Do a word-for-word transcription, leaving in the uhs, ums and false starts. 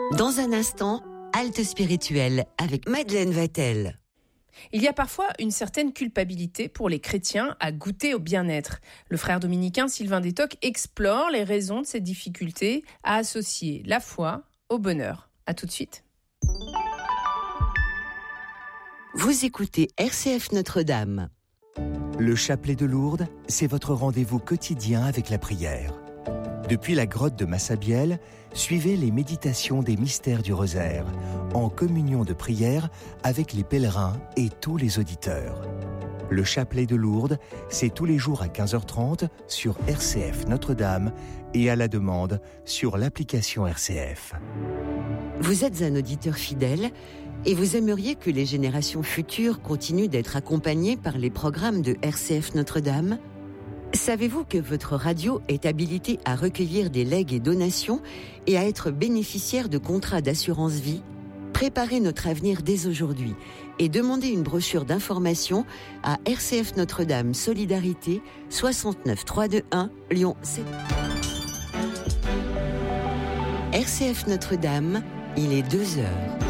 Dans un instant, halte spirituelle avec Madeleine Vatel. Il y a parfois une certaine culpabilité pour les chrétiens à goûter au bien-être. Le frère dominicain Sylvain Détoc explore les raisons de cette difficulté à associer la foi au bonheur. À tout de suite. Vous écoutez R C F Notre-Dame. Le chapelet de Lourdes, c'est votre rendez-vous quotidien avec la prière. Depuis la grotte de Massabielle, suivez les méditations des mystères du rosaire, en communion de prière avec les pèlerins et tous les auditeurs. Le chapelet de Lourdes, c'est tous les jours à quinze heures trente sur R C F Notre-Dame et à la demande sur l'application R C F. Vous êtes un auditeur fidèle et vous aimeriez que les générations futures continuent d'être accompagnées par les programmes de R C F Notre-Dame ? Savez-vous que votre radio est habilitée à recueillir des legs et donations et à être bénéficiaire de contrats d'assurance vie ? Préparez notre avenir dès aujourd'hui et demandez une brochure d'information à R C F Notre-Dame Solidarité soixante-neuf trois deux un Lyon sept. R C F Notre-Dame, il est deux heures.